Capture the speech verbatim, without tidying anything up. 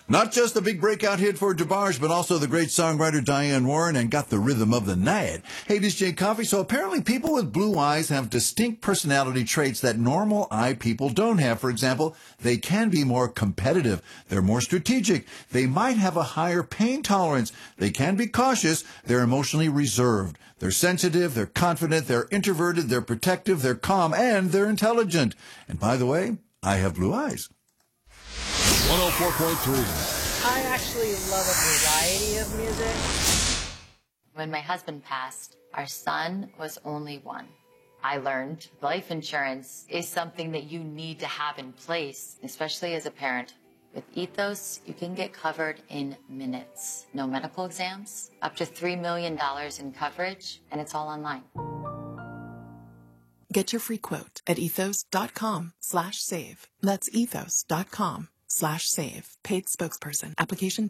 Not just a big breakout hit for DeBarge, but also the great songwriter Diane Warren, and got the rhythm of the night. Hey, this is Jay Coffey. So apparently people with blue eyes have distinct personality traits that normal eye people don't have. For example, they can be more competitive. They're more strategic. They might have a higher pain tolerance. They can be cautious. They're emotionally reserved. They're sensitive. They're confident. They're introverted. They're protective. They're calm. And they're intelligent. And by the way, I have blue eyes. one oh four point three. I actually love a variety of music. When my husband passed, our son was only one. I learned life insurance is something that you need to have in place, especially as a parent. With Ethos, you can get covered in minutes. No medical exams, up to three million dollars in coverage, and it's all online. Get your free quote at ethos.com slash save. That's ethos.com slash save. Paid spokesperson. Application